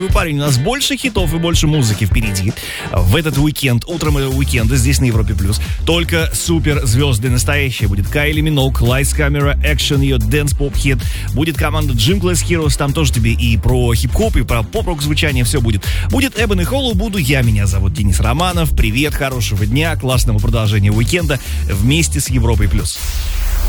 Парень, у нас больше хитов и больше музыки впереди. В этот уикенд, утром уикенда, здесь на Европе+. Только суперзвезды настоящие. Будет Кайли Миноуг, Lights Camera, Action, ее дэнс-поп-хит. Будет команда Gym Class Heroes, там тоже тебе и про хип-хоп, и про поп-рок звучание все будет. Будет Эбен и Холлоу, буду я. Меня зовут Денис Романов. Привет, хорошего дня, классного продолжения уикенда вместе с Европой+.